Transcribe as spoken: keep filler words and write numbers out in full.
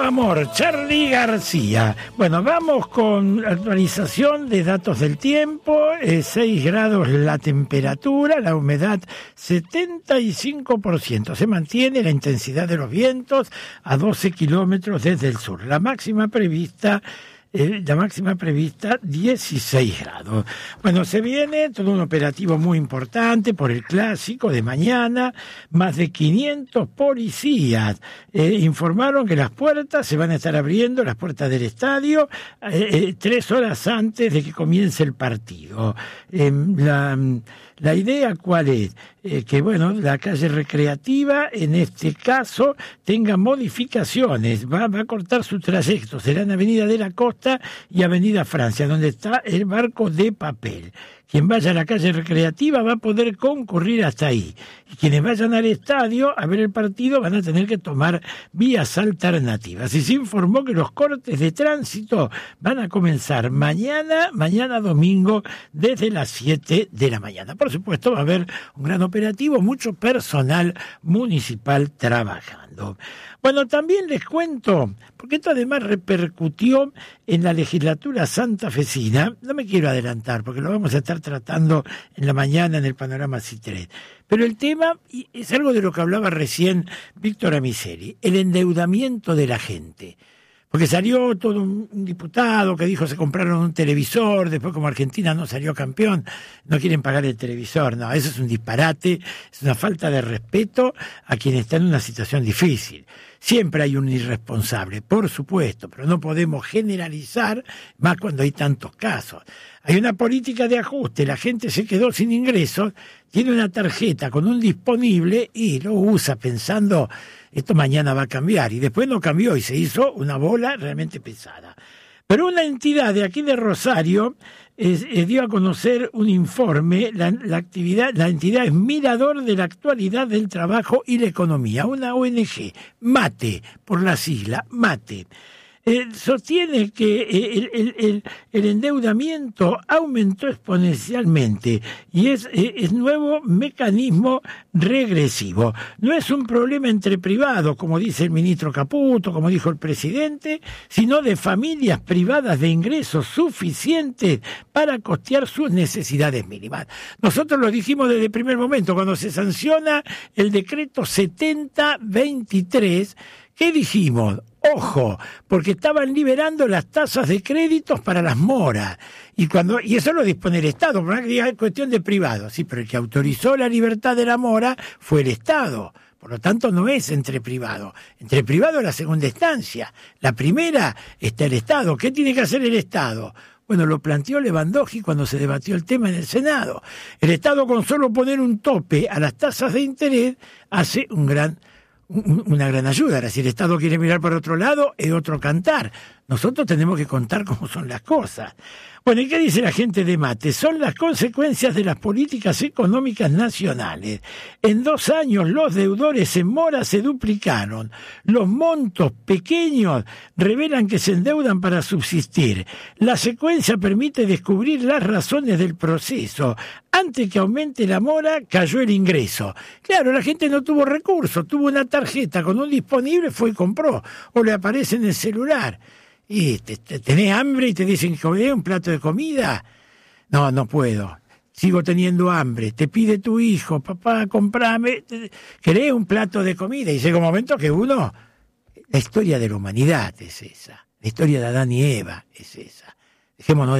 amor, Charly García. Bueno, vamos con actualización de datos del tiempo. Eh, seis grados la temperatura, la humedad setenta y cinco por ciento. Se mantiene la intensidad de los vientos a doce kilómetros desde el sur. La máxima prevista... la máxima prevista dieciséis grados. Bueno, se viene todo un operativo muy importante por el clásico de mañana. Más de quinientos policías eh, informaron que las puertas se van a estar abriendo, las puertas del estadio, eh, eh, tres horas antes de que comience el partido. Eh, la... La idea, ¿cuál es? Eh, que, bueno, la calle recreativa, en este caso, tenga modificaciones. Va, va a cortar su trayecto. Será en Avenida de la Costa y Avenida Francia, donde está el barco de papel. Quien vaya a la calle recreativa va a poder concurrir hasta ahí. Y quienes vayan al estadio a ver el partido van a tener que tomar vías alternativas. Y se informó que los cortes de tránsito van a comenzar mañana, mañana domingo, desde las siete de la mañana. Por supuesto, va a haber un gran operativo, mucho personal municipal trabajando. Bueno, también les cuento, porque esto además repercutió en la legislatura santafesina. No me quiero adelantar, porque lo vamos a estar tratando en la mañana en el Panorama Citret. Pero el tema es algo de lo que hablaba recién Víctor Amiseli, el endeudamiento de la gente. Porque salió todo un, un diputado que dijo se compraron un televisor, después como Argentina no salió campeón, no quieren pagar el televisor. No, eso es un disparate, es una falta de respeto a quien está en una situación difícil. Siempre hay un irresponsable, por supuesto, pero no podemos generalizar, más cuando hay tantos casos. Hay una política de ajuste, la gente se quedó sin ingresos, tiene una tarjeta con un disponible y lo usa pensando, esto mañana va a cambiar, y después no cambió y se hizo una bola realmente pesada. Pero una entidad de aquí de Rosario es, es, dio a conocer un informe, la, la actividad, la entidad es Mirador de la Actualidad del Trabajo y la Economía, una O N G, MATE, por la sigla, MATE. Eh, sostiene que el, el, el, el endeudamiento aumentó exponencialmente y es, es nuevo mecanismo regresivo. No es un problema entre privados, como dice el ministro Caputo, como dijo el presidente, sino de familias privadas de ingresos suficientes para costear sus necesidades mínimas. Nosotros lo dijimos desde el primer momento, cuando se sanciona el decreto setenta veintitrés, ¿qué dijimos? Ojo, porque estaban liberando las tasas de créditos para las moras. Y cuando y eso lo dispone el Estado, por es cuestión de privado. Sí, pero el que autorizó la libertad de la mora fue el Estado. Por lo tanto, no es entre privados. Entre privados es la segunda instancia. La primera está el Estado. ¿Qué tiene que hacer el Estado? Bueno, lo planteó Lewandowski cuando se debatió el tema en el Senado. El Estado, con solo poner un tope a las tasas de interés, hace un gran... una gran ayuda. Ahora, si el Estado quiere mirar por otro lado, es otro cantar. Nosotros tenemos que contar cómo son las cosas. Bueno, ¿y qué dice la gente de MATE? Son las consecuencias de las políticas económicas nacionales. En dos años los deudores en mora se duplicaron. Los montos pequeños revelan que se endeudan para subsistir. La secuencia permite descubrir las razones del proceso. Antes que aumente la mora, cayó el ingreso. Claro, la gente no tuvo recursos, tuvo una tarjeta con un disponible, fue y compró. O le aparece en el celular. Y te, te, tenés hambre y te dicen que comés un plato de comida. No, no puedo. Sigo teniendo hambre. Te pide tu hijo, papá, comprame. ¿Querés un plato de comida? Y llega un momento que uno... La historia de la humanidad es esa. La historia de Adán y Eva es esa. Dejémonos